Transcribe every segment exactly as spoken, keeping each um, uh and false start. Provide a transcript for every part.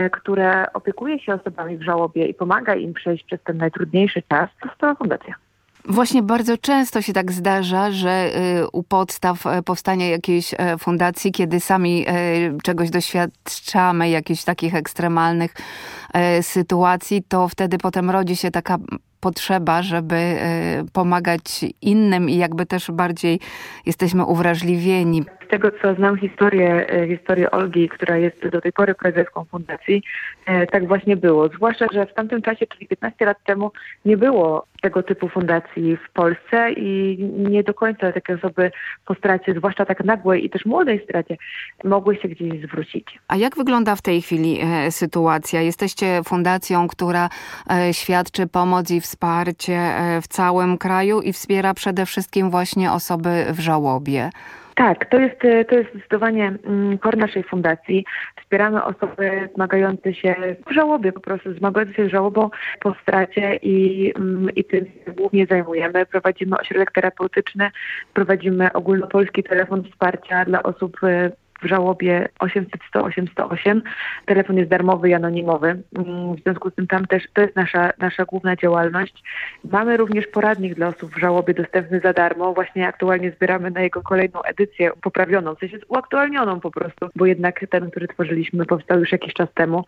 które opiekuje się osobami w żałobie i pomaga im przejść przez ten najtrudniejszy czas, to Wspólna Fundacja. Właśnie bardzo często się tak zdarza, że u podstaw powstania jakiejś fundacji, kiedy sami czegoś doświadczamy, jakichś takich ekstremalnych sytuacji, to wtedy potem rodzi się taka potrzeba, żeby pomagać innym i jakby też bardziej jesteśmy uwrażliwieni. Z tego, co znam historię, historię Olgi, która jest do tej pory prezeską fundacji, tak właśnie było. Zwłaszcza, że w tamtym czasie, czyli piętnaście lat temu, nie było tego typu fundacji w Polsce i nie do końca takie osoby po stracie, zwłaszcza tak nagłej i też młodej stracie, mogły się gdzieś zwrócić. A jak wygląda w tej chwili e, sytuacja? Jesteście fundacją, która e, świadczy pomoc i wsparcie e, w całym kraju i wspiera przede wszystkim właśnie osoby w żałobie. Tak, to jest, to jest zdecydowanie core naszej fundacji. Wspieramy osoby zmagające się w żałobie, po prostu zmagające się z żałobą po stracie i, i tym się głównie zajmujemy. Prowadzimy ośrodek terapeutyczny, prowadzimy ogólnopolski telefon wsparcia dla osób w żałobie osiemset sto osiem sto osiem. Telefon jest darmowy i anonimowy. W związku z tym tam też to jest nasza, nasza główna działalność. Mamy również poradnik dla osób w żałobie dostępny za darmo. Właśnie aktualnie zbieramy na jego kolejną edycję poprawioną, w sensie uaktualnioną po prostu, bo jednak ten, który tworzyliśmy, powstał już jakiś czas temu,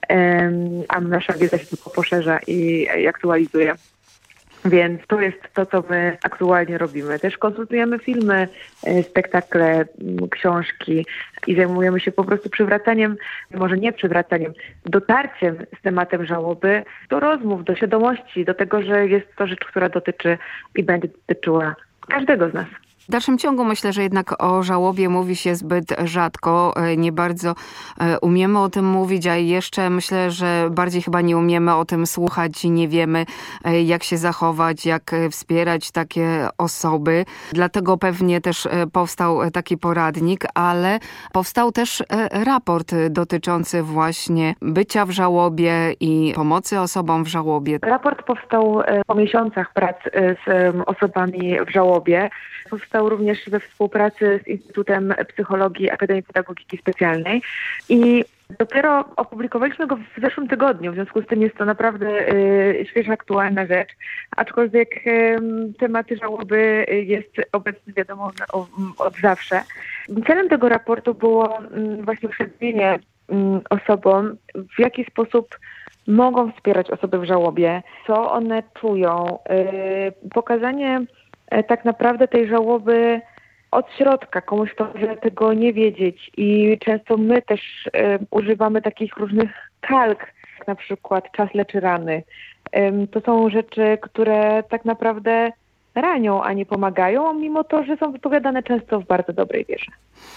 a nasza wiedza się tylko poszerza i, i aktualizuje. Więc to jest to, co my aktualnie robimy. Też konsultujemy filmy, spektakle, książki i zajmujemy się po prostu przywracaniem, może nie przywracaniem, dotarciem z tematem żałoby do rozmów, do świadomości, do tego, że jest to rzecz, która dotyczy i będzie dotyczyła każdego z nas. W dalszym ciągu myślę, że jednak o żałobie mówi się zbyt rzadko. Nie bardzo umiemy o tym mówić, a jeszcze myślę, że bardziej chyba nie umiemy o tym słuchać i nie wiemy, jak się zachować, jak wspierać takie osoby. Dlatego pewnie też powstał taki poradnik, ale powstał też raport dotyczący właśnie bycia w żałobie i pomocy osobom w żałobie. Raport powstał po miesiącach prac z osobami w żałobie. Powstał również we współpracy z Instytutem Psychologii Akademii Pedagogiki Specjalnej i dopiero opublikowaliśmy go w zeszłym tygodniu, w związku z tym jest to naprawdę y, świeża, aktualna rzecz, aczkolwiek y, tematy żałoby jest obecny, wiadomo, o, od zawsze. Celem tego raportu było y, właśnie przedstawienie y, osobom, w jaki sposób mogą wspierać osoby w żałobie, co one czują, y, pokazanie tak naprawdę tej żałoby od środka. Komuś to może tego nie wiedzieć i często my też y, używamy takich różnych kalk, jak na przykład czas leczy rany. Y, to są rzeczy, które tak naprawdę ranią, a nie pomagają, mimo to, że są wypowiadane często w bardzo dobrej wierze.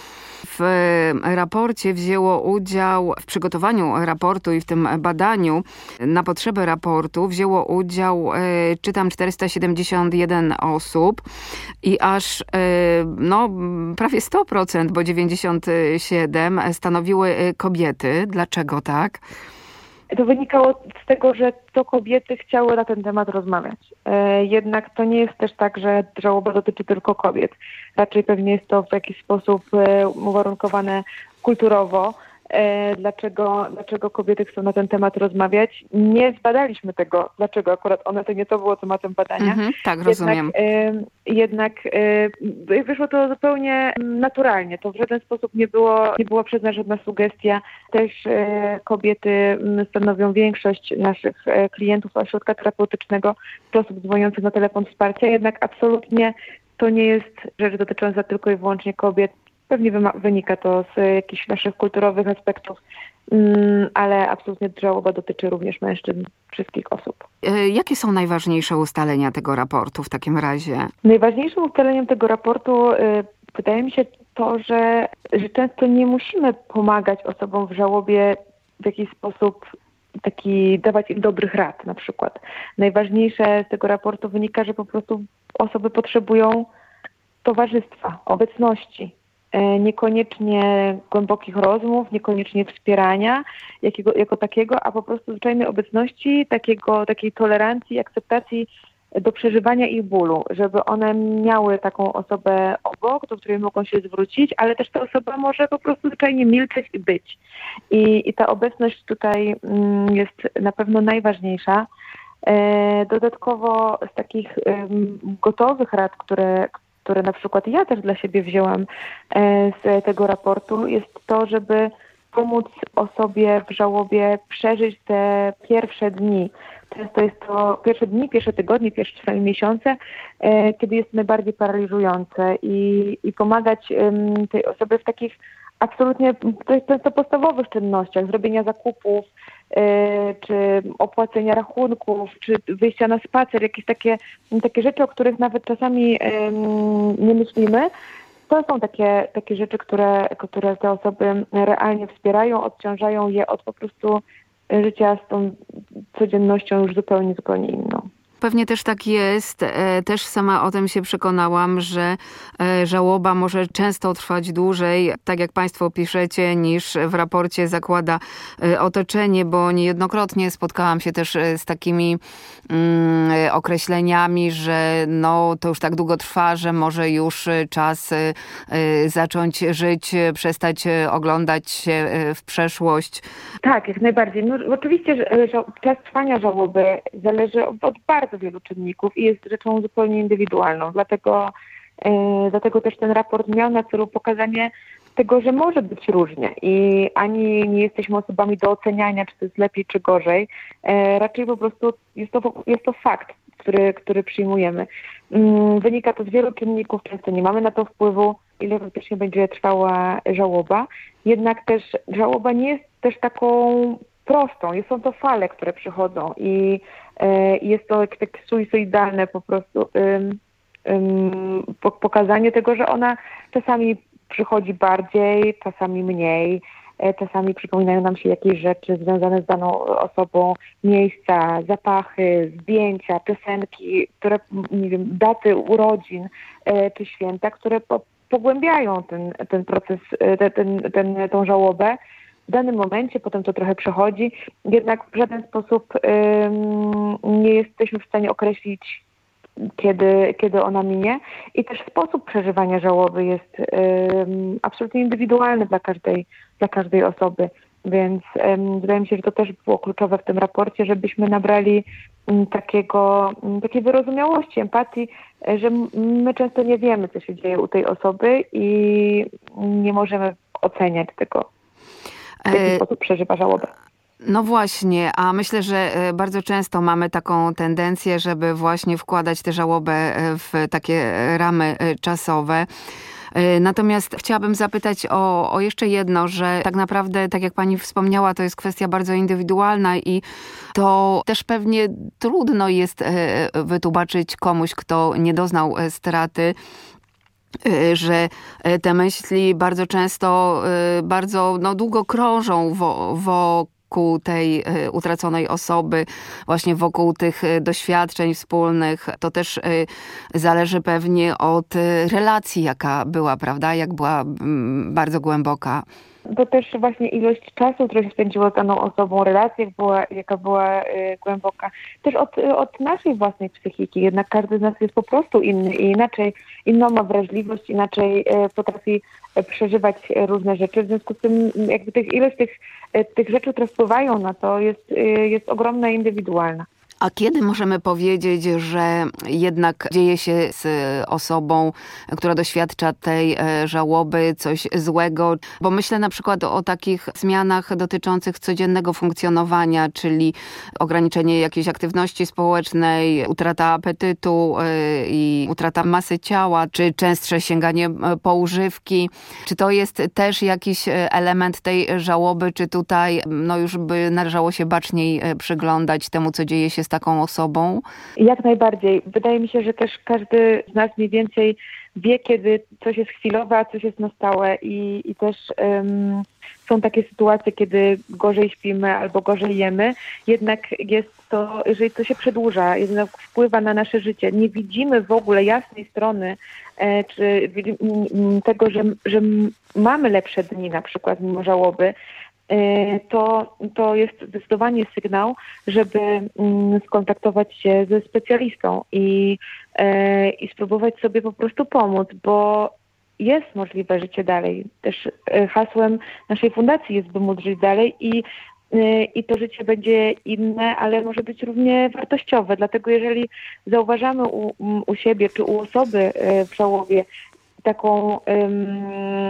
W raporcie wzięło udział, w przygotowaniu raportu i w tym badaniu na potrzeby raportu wzięło udział, czytam, czterysta siedemdziesiąt jeden osób i aż no, prawie sto procent, bo dziewięćdziesiąt siedem procent stanowiły kobiety. Dlaczego tak? To wynikało z tego, że to kobiety chciały na ten temat rozmawiać. Jednak to nie jest też tak, że żałoba dotyczy tylko kobiet. Raczej pewnie jest to w jakiś sposób uwarunkowane kulturowo. Dlaczego, dlaczego kobiety chcą na ten temat rozmawiać? Nie zbadaliśmy tego, dlaczego akurat one to nie to było tematem badania. Mhm, tak, rozumiem. Jednak, jednak wyszło to zupełnie naturalnie. To w żaden sposób nie było, nie była przez nas żadna sugestia. Też kobiety stanowią większość naszych klientów ośrodka terapeutycznego, osób dzwoniących na telefon wsparcia. Jednak absolutnie to nie jest rzecz dotycząca tylko i wyłącznie kobiet. Pewnie wynika to z jakichś naszych kulturowych aspektów, ale absolutnie żałoba dotyczy również mężczyzn, wszystkich osób. Jakie są najważniejsze ustalenia tego raportu w takim razie? Najważniejszym ustaleniem tego raportu wydaje mi się to, że, że często nie musimy pomagać osobom w żałobie w jakiś sposób taki dawać im dobrych rad na przykład. Najważniejsze z tego raportu wynika, że po prostu osoby potrzebują towarzystwa, obecności. Niekoniecznie głębokich rozmów, niekoniecznie wspierania jakiego, jako takiego, a po prostu zwyczajnej obecności, takiego, takiej tolerancji, akceptacji do przeżywania ich bólu, żeby one miały taką osobę obok, do której mogą się zwrócić, ale też ta osoba może po prostu zwyczajnie milczeć i być. I, i ta obecność tutaj mm, jest na pewno najważniejsza. E, dodatkowo z takich um, gotowych rad, które, które na przykład ja też dla siebie wzięłam e, z tego raportu, jest to, żeby pomóc osobie w żałobie przeżyć te pierwsze dni. Często jest to pierwsze dni, pierwsze tygodnie, pierwsze czasami miesiące, e, kiedy jest najbardziej paraliżujące i, i pomagać um, tej osobie w takich absolutnie często podstawowych czynnościach, zrobienia zakupów, e, czy opłacenia rachunków, czy wyjścia na spacer, jakieś takie, takie rzeczy, o których nawet czasami e, nie myślimy. To są takie, takie rzeczy, które, które te osoby realnie wspierają, odciążają je od po prostu życia z tą codziennością już zupełnie, zupełnie inną. Pewnie też tak jest. Też sama o tym się przekonałam, że żałoba może często trwać dłużej, tak jak Państwo piszecie, niż w raporcie zakłada otoczenie, bo niejednokrotnie spotkałam się też z takimi mm, określeniami, że no to już tak długo trwa, że może już czas zacząć żyć, przestać oglądać się w przeszłość. Tak, jak najbardziej. No, oczywiście, że, że czas trwania żałoby zależy od, od bardzo wielu czynników i jest rzeczą zupełnie indywidualną. Dlatego, e, dlatego też ten raport miał na celu pokazanie tego, że może być różnie i ani nie jesteśmy osobami do oceniania, czy to jest lepiej, czy gorzej. E, raczej po prostu jest to, jest to fakt, który, który przyjmujemy. Mm, wynika to z wielu czynników, często nie mamy na to wpływu, ile faktycznie będzie trwała żałoba. Jednak też żałoba nie jest też taką prostą. Są to fale, które przychodzą i e, jest to tak suicydalne po prostu ym, ym, pokazanie tego, że ona czasami przychodzi bardziej, czasami mniej, e, czasami przypominają nam się jakieś rzeczy związane z daną osobą, miejsca, zapachy, zdjęcia, piosenki, które, nie wiem, daty urodzin e, czy święta, które po, pogłębiają ten, ten proces, ten, ten, ten, tą żałobę. W danym momencie, potem to trochę przechodzi, jednak w żaden sposób ym, nie jesteśmy w stanie określić, kiedy, kiedy ona minie. I też sposób przeżywania żałoby jest ym, absolutnie indywidualny dla każdej, dla każdej osoby. Więc ym, wydaje mi się, że to też było kluczowe w tym raporcie, żebyśmy nabrali ym, takiego, ym, takiej wyrozumiałości, empatii, że my często nie wiemy, co się dzieje u tej osoby i nie możemy oceniać tego, w jaki sposób przeżywa żałobę. No właśnie, a myślę, że bardzo często mamy taką tendencję, żeby właśnie wkładać tę żałobę w takie ramy czasowe. Natomiast chciałabym zapytać o, o jeszcze jedno, że tak naprawdę, tak jak pani wspomniała, to jest kwestia bardzo indywidualna i to też pewnie trudno jest wytłumaczyć komuś, kto nie doznał straty, że te myśli bardzo często, bardzo no, długo krążą wokół tej utraconej osoby, właśnie wokół tych doświadczeń wspólnych. To też zależy pewnie od relacji, jaka była, prawda? Jak była bardzo głęboka. To też właśnie ilość czasu, który się spędziło z daną osobą, relacja, jak była, jaka była y, głęboka. Też od, od naszej własnej psychiki. Jednak każdy z nas jest po prostu inny i inaczej, inną ma wrażliwość, inaczej y, potrafi y, przeżywać różne rzeczy. W związku z tym jakby tych, ilość tych, y, tych rzeczy, które wpływają na to jest, y, jest ogromna i indywidualna. A kiedy możemy powiedzieć, że jednak dzieje się z osobą, która doświadcza tej żałoby, coś złego? Bo myślę na przykład o takich zmianach dotyczących codziennego funkcjonowania, czyli ograniczenie jakiejś aktywności społecznej, utrata apetytu i utrata masy ciała, czy częstsze sięganie po używki. Czy to jest też jakiś element tej żałoby, czy tutaj no już by należało się baczniej przyglądać temu, co dzieje się z taką osobą? Jak najbardziej. Wydaje mi się, że też każdy z nas mniej więcej wie, kiedy coś jest chwilowe, a coś jest na stałe i, i też um, są takie sytuacje, kiedy gorzej śpimy albo gorzej jemy, jednak jest to, jeżeli to się przedłuża, jednak wpływa na nasze życie. Nie widzimy w ogóle jasnej strony e, czy m, tego, że, że mamy lepsze dni na przykład mimo żałoby, to, to jest zdecydowanie sygnał, żeby skontaktować się ze specjalistą i, i spróbować sobie po prostu pomóc, bo jest możliwe życie dalej. Też hasłem naszej fundacji jest, by móc żyć dalej i i to życie będzie inne, ale może być równie wartościowe. Dlatego jeżeli zauważamy u, u siebie czy u osoby w żałobie taką um,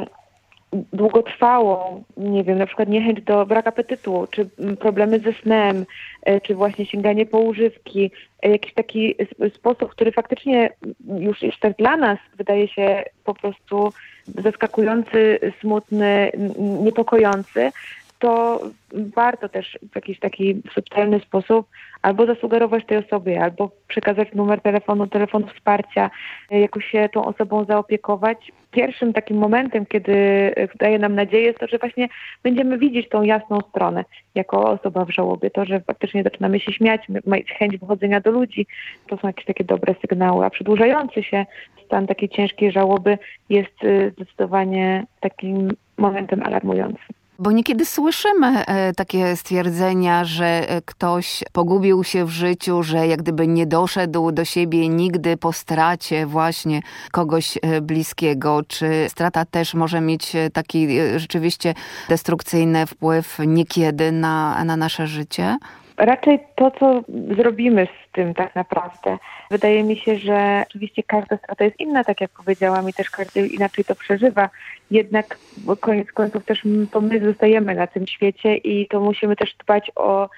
długotrwałą, nie wiem, na przykład niechęć do brak apetytu, czy problemy ze snem, czy właśnie sięganie po używki, jakiś taki sposób, który faktycznie już, już tak dla nas wydaje się po prostu zaskakujący, smutny, niepokojący, to warto też w jakiś taki subtelny sposób albo zasugerować tej osobie, albo przekazać numer telefonu, telefon wsparcia, jakoś się tą osobą zaopiekować. Pierwszym takim momentem, kiedy daje nam nadzieję, jest to, że właśnie będziemy widzieć tą jasną stronę jako osoba w żałobie. To, że faktycznie zaczynamy się śmiać, mieć chęć wychodzenia do ludzi, to są jakieś takie dobre sygnały, a przedłużający się stan takiej ciężkiej żałoby jest zdecydowanie takim momentem alarmującym. Bo niekiedy słyszymy takie stwierdzenia, że ktoś pogubił się w życiu, że jak gdyby nie doszedł do siebie nigdy po stracie właśnie kogoś bliskiego. Czy strata też może mieć taki rzeczywiście destrukcyjny wpływ niekiedy na, na nasze życie? Raczej to, co zrobimy z tym tak naprawdę. Wydaje mi się, że oczywiście każda strata jest inna, tak jak powiedziałam, i też każdy inaczej to przeżywa. Jednak koniec końców też to my zostajemy na tym świecie i to musimy też dbać o,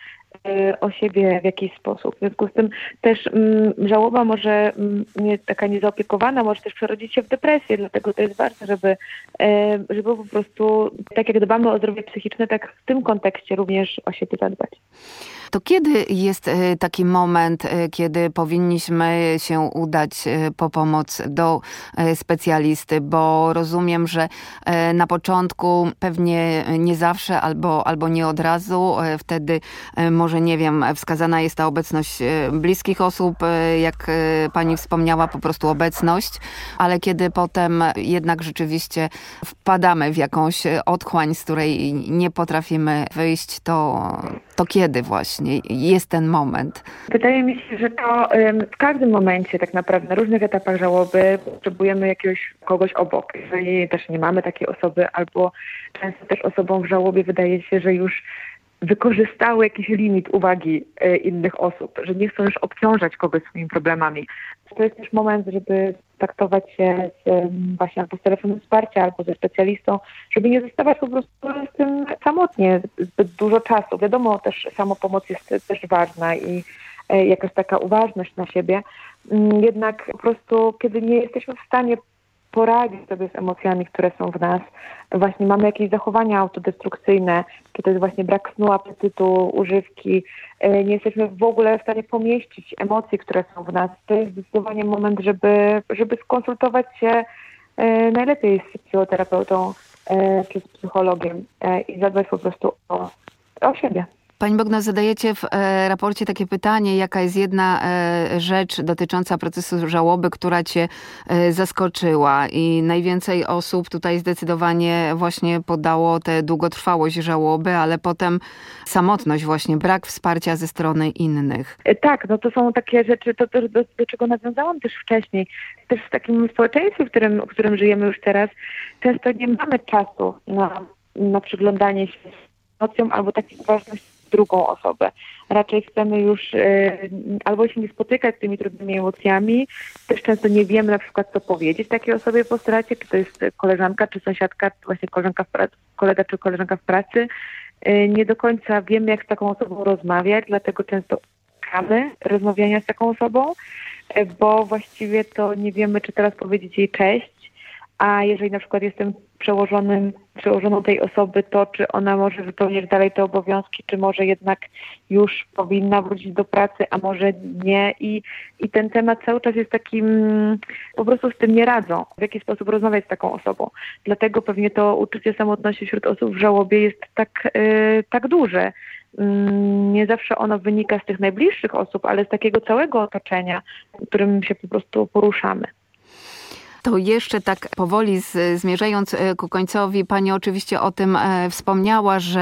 o siebie w jakiś sposób. W związku z tym też m, żałoba może m, nie, taka niezaopiekowana może też przerodzić się w depresję, dlatego to jest ważne, żeby, e, żeby po prostu tak jak dbamy o zdrowie psychiczne, tak w tym kontekście również o siebie zadbać. To kiedy jest taki moment, kiedy powinniśmy się udać po pomoc do specjalisty? Bo rozumiem, że na początku pewnie nie zawsze albo, albo nie od razu. Wtedy może, nie wiem, wskazana jest ta obecność bliskich osób, jak pani wspomniała, po prostu obecność. Ale kiedy potem jednak rzeczywiście wpadamy w jakąś otchłań, z której nie potrafimy wyjść, to, to kiedy właśnie jest ten moment? Wydaje mi się, że to w każdym momencie tak naprawdę, na różnych etapach żałoby potrzebujemy jakiegoś kogoś obok. Jeżeli też nie mamy takiej osoby, albo często też osobom w żałobie wydaje się, że już wykorzystały jakiś limit uwagi innych osób, że nie chcą już obciążać kogoś swoimi problemami. To jest też moment, żeby kontaktować się z, właśnie albo z telefonem wsparcia, albo ze specjalistą, żeby nie zostawać po prostu z tym samotnie zbyt dużo czasu. Wiadomo, też samopomoc jest też ważna i jakaś taka uważność na siebie. Jednak po prostu, kiedy nie jesteśmy w stanie poradzić sobie z emocjami, które są w nas, właśnie mamy jakieś zachowania autodestrukcyjne, czy to jest właśnie brak snu, apetytu, używki, nie jesteśmy w ogóle w stanie pomieścić emocji, które są w nas. To jest zdecydowanie moment, żeby, żeby skonsultować się najlepiej z psychoterapeutą czy z psychologiem i zadbać po prostu o, o siebie. Pani Bogno, zadajecie w e, raporcie takie pytanie, jaka jest jedna e, rzecz dotycząca procesu żałoby, która cię e, zaskoczyła i najwięcej osób tutaj zdecydowanie właśnie podało tę długotrwałość żałoby, ale potem samotność właśnie, brak wsparcia ze strony innych. Tak, no to są takie rzeczy, to, to do, do czego nawiązałam też wcześniej. Też w takim społeczeństwie, w którym, w którym żyjemy już teraz, często nie mamy czasu na, na przyglądanie się emocjom albo takiej uważności drugą osobę. Raczej chcemy już y, albo się nie spotykać z tymi trudnymi emocjami, też często nie wiemy na przykład co powiedzieć takiej osobie po stracie, czy to jest koleżanka, czy sąsiadka, czy właśnie koleżanka w pracy, kolega, czy koleżanka w pracy. Y, nie do końca wiemy, jak z taką osobą rozmawiać, dlatego często unikamy rozmawiania z taką osobą, y, bo właściwie to nie wiemy, czy teraz powiedzieć jej cześć, a jeżeli na przykład jestem przełożonym, przełożoną tej osoby, to czy ona może wypełniać dalej te obowiązki, czy może jednak już powinna wrócić do pracy, a może nie. I, i ten temat cały czas jest takim, po prostu z tym nie radzą, w jaki sposób rozmawiać z taką osobą. Dlatego pewnie to uczucie samotności wśród osób w żałobie jest tak, yy, tak duże. Nie zawsze ono wynika z tych najbliższych osób, ale z takiego całego otoczenia, w którym się po prostu poruszamy. To jeszcze tak powoli z, zmierzając ku końcowi, pani oczywiście o tym e, wspomniała, że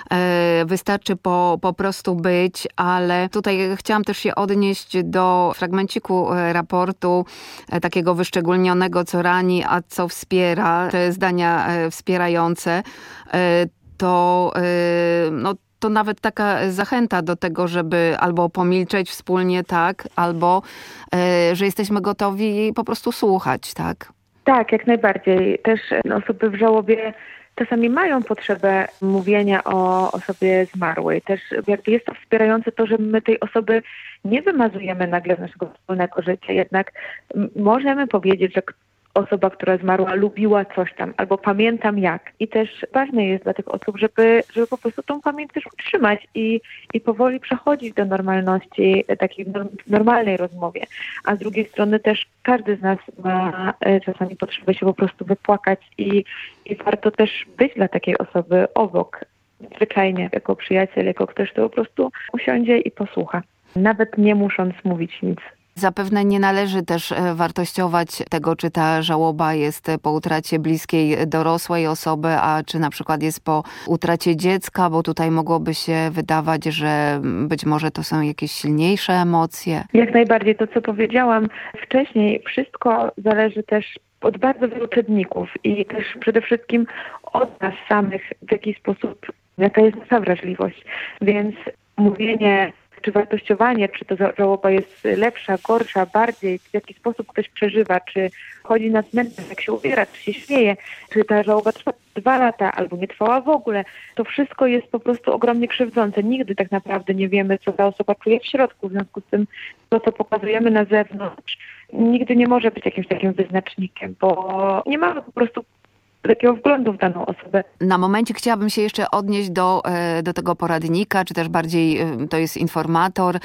e, wystarczy po, po prostu być, ale tutaj chciałam też się odnieść do fragmenciku raportu e, takiego wyszczególnionego, co rani, a co wspiera, te zdania e, wspierające. E, to e, no to nawet taka zachęta do tego, żeby albo pomilczeć wspólnie, tak, albo e, że jesteśmy gotowi po prostu słuchać, tak? Tak, jak najbardziej. Też osoby w żałobie czasami mają potrzebę mówienia o osobie zmarłej. Też jakby jest to wspierające to, że my tej osoby nie wymazujemy nagle z naszego wspólnego życia, jednak możemy powiedzieć, że osoba, która zmarła, lubiła coś tam, albo pamiętam jak. I też ważne jest dla tych osób, żeby, żeby po prostu tą pamięć też utrzymać i, i powoli przechodzić do normalności, takiej normalnej rozmowie. A z drugiej strony też każdy z nas ma czasami potrzebę się po prostu wypłakać i, i warto też być dla takiej osoby obok. Zwyczajnie, jako przyjaciel, jako ktoś, kto po prostu usiądzie i posłucha. Nawet nie musząc mówić nic. Zapewne nie należy też wartościować tego, czy ta żałoba jest po utracie bliskiej dorosłej osoby, a czy na przykład jest po utracie dziecka, bo tutaj mogłoby się wydawać, że być może to są jakieś silniejsze emocje. Jak najbardziej to, co powiedziałam wcześniej, wszystko zależy też od bardzo wielu czynników i też przede wszystkim od nas samych, w jaki sposób, jaka jest nasza wrażliwość. Więc mówienie czy wartościowanie, czy to żałoba jest lepsza, gorsza, bardziej, w jaki sposób ktoś przeżywa, czy chodzi na cmentarz, jak się ubiera, czy się śmieje, czy ta żałoba trwa dwa lata, albo nie trwała w ogóle. To wszystko jest po prostu ogromnie krzywdzące. Nigdy tak naprawdę nie wiemy, co ta osoba czuje w środku. W związku z tym to, co pokazujemy na zewnątrz, nigdy nie może być jakimś takim wyznacznikiem, bo nie mamy po prostu takiego wglądu w daną osobę. Na momencie chciałabym się jeszcze odnieść do, do tego poradnika, czy też bardziej to jest informator.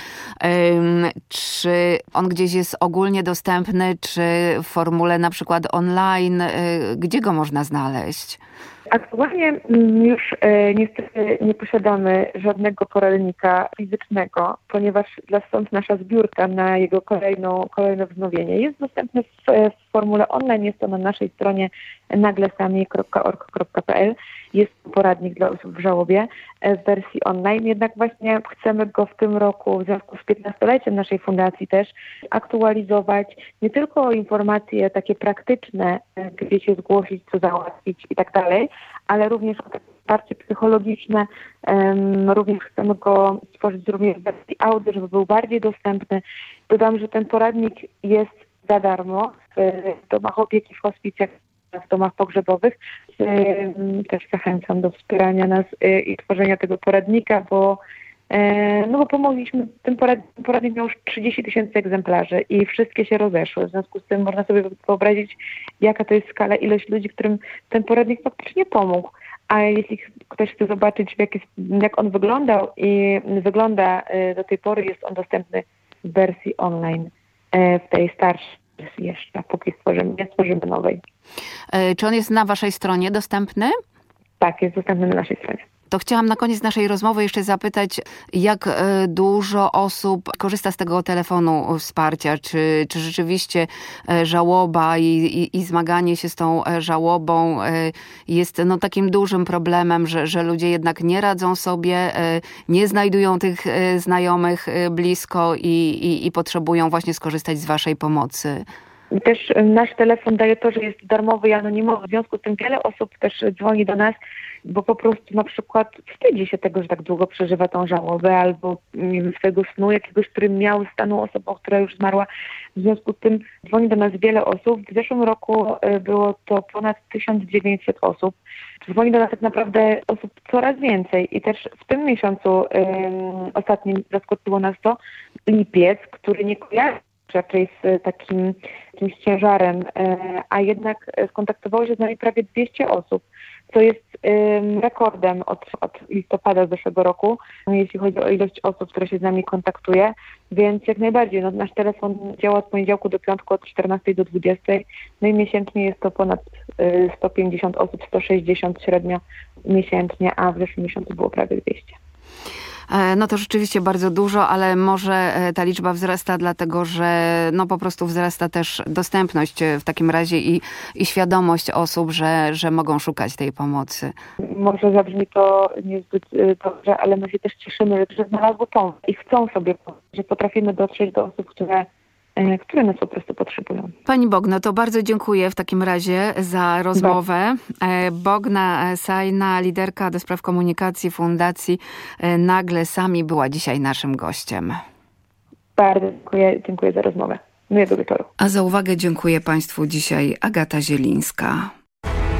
Czy on gdzieś jest ogólnie dostępny, czy w formule na przykład online? Gdzie go można znaleźć? Aktualnie już e, niestety nie posiadamy żadnego poradnika fizycznego, ponieważ stąd nasza zbiórka na jego kolejną, kolejne wznowienie jest dostępny w, w formule online. Jest to na naszej stronie naglesami kropka org kropka pe el. Jest poradnik dla osób w żałobie w wersji online, jednak właśnie chcemy go w tym roku, w związku z piętnastoleciem naszej fundacji też, aktualizować nie tylko informacje takie praktyczne, gdzie się zgłosić, co załatwić i tak dalej, ale również wsparcie psychologiczne. Um, również chcemy go stworzyć również w wersji audio, żeby był bardziej dostępny. Dodam, że ten poradnik jest za darmo w domach opieki, w hospicjach, w domach pogrzebowych. Też zachęcam do wspierania nas i tworzenia tego poradnika, bo, no bo pomogliśmy, ten poradnik, poradnik miał już trzydzieści tysięcy egzemplarzy i wszystkie się rozeszły. W związku z tym można sobie wyobrazić, jaka to jest skala, ilość ludzi, którym ten poradnik faktycznie pomógł. A jeśli ktoś chce zobaczyć, jak, jest, jak on wyglądał i wygląda do tej pory, jest on dostępny w wersji online, w tej starszej jeszcze, póki stworzymy, nie stworzymy nowej. Czy on jest na waszej stronie dostępny? Tak, jest dostępny na naszej stronie. To chciałam na koniec naszej rozmowy jeszcze zapytać, jak dużo osób korzysta z tego telefonu wsparcia? Czy, czy rzeczywiście żałoba i, i, i zmaganie się z tą żałobą jest no, takim dużym problemem, że, że ludzie jednak nie radzą sobie, nie znajdują tych znajomych blisko i, i, i potrzebują właśnie skorzystać z waszej pomocy? Też nasz telefon daje to, że jest darmowy i anonimowy. W związku z tym wiele osób też dzwoni do nas, bo po prostu na przykład wstydzi się tego, że tak długo przeżywa tą żałobę, albo nie wiem, swojego snu jakiegoś, który miał, stanął osobą, która już zmarła. W związku z tym dzwoni do nas wiele osób. W zeszłym roku było to ponad tysiąc dziewięćset osób. Dzwoni do nas tak naprawdę osób coraz więcej i też w tym miesiącu um, ostatnim zaskoczyło nas to lipiec, który nie kojarzy raczej z takim jakimś ciężarem, a jednak skontaktowało się z nami prawie dwieście osób, co jest rekordem od, od listopada zeszłego roku, jeśli chodzi o ilość osób, które się z nami kontaktuje, więc jak najbardziej, no, nasz telefon działa od poniedziałku do piątku od czternastej do dwudziestej, no i miesięcznie jest to ponad sto pięćdziesiąt osób, sto sześćdziesiąt średnio miesięcznie, a w zeszłym miesiącu było prawie dwieście. no to rzeczywiście bardzo dużo, ale może ta liczba wzrasta dlatego, że no po prostu wzrasta też dostępność w takim razie i, i świadomość osób, że, że mogą szukać tej pomocy. Może zabrzmi to niezbyt dobrze, ale my się też cieszymy, że znalazły pomoc i chcą sobie pomóc, że potrafimy dotrzeć do osób, które które nas po prostu potrzebują. Pani Bogno, to bardzo dziękuję w takim razie za rozmowę. Bardzo. Bogna Sajna, liderka do spraw komunikacji Fundacji Nagle Sami, była dzisiaj naszym gościem. Bardzo dziękuję, dziękuję za rozmowę. Miłego wieczoru. A za uwagę dziękuję Państwu dzisiaj Agata Zielińska.